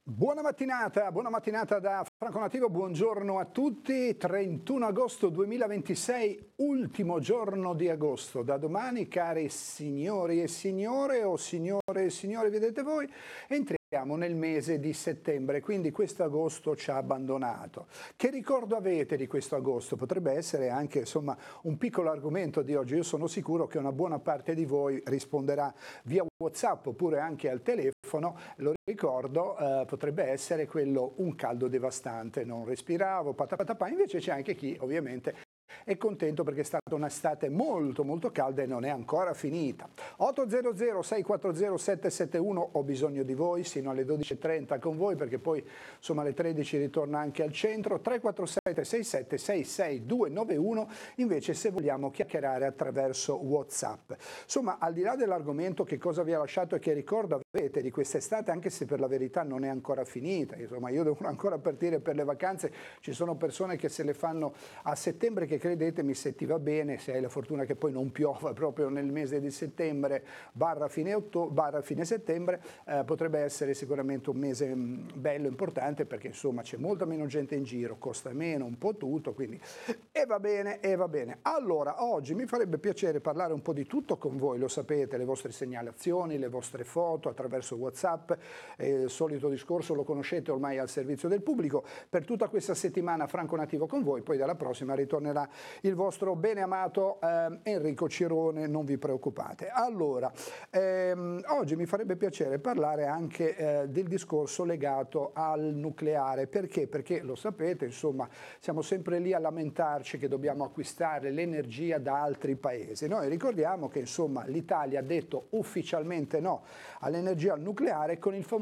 Buona mattinata da Franco Nativo, buongiorno a tutti. 31 agosto 2026, ultimo giorno di agosto. Da domani, cari signori e signore, o signore e signore, vedete voi, entriamo nel mese di settembre, quindi questo agosto ci ha abbandonato. Che ricordo avete di questo agosto? Potrebbe essere anche insomma un piccolo argomento di oggi. Io sono sicuro che una buona parte di voi risponderà via WhatsApp oppure anche al telefono. Lo ricordo, potrebbe essere quello: un caldo devastante, non respiravo, patapatapà. Invece c'è anche chi ovviamente è contento perché è stata un'estate molto calda e non è ancora finita. 800 640 771, ho bisogno di voi sino alle 12:30 con voi, perché poi insomma alle 13 ritorna anche al centro. 347 67 66 291 invece se vogliamo chiacchierare attraverso WhatsApp. Insomma, al di là dell'argomento, che cosa vi ha lasciato e che ricordo avete di quest'estate, anche se per la verità non è ancora finita. Insomma, io devo ancora partire per le vacanze. Ci sono persone che se le fanno a settembre, che credetemi, se ti va bene, se hai la fortuna che poi non piova proprio nel mese di settembre barra fine settembre, potrebbe essere sicuramente un mese bello, importante, perché insomma c'è molta meno gente in giro, costa meno un po' tutto, quindi e va bene. Allora, oggi mi farebbe piacere parlare un po' di tutto con voi, lo sapete, le vostre segnalazioni, le vostre foto attraverso WhatsApp, il solito discorso lo conoscete ormai, al servizio del pubblico. Per tutta questa settimana Franco Nativo con voi, poi dalla prossima ritornerà il vostro bene amato Enrico Cirone, non vi preoccupate. Allora, oggi mi farebbe piacere parlare anche del discorso legato al nucleare. Perché? Perché lo sapete, insomma, siamo sempre lì a lamentarci che dobbiamo acquistare l'energia da altri paesi. Noi ricordiamo che insomma l'Italia ha detto ufficialmente no all'energia nucleare con il famoso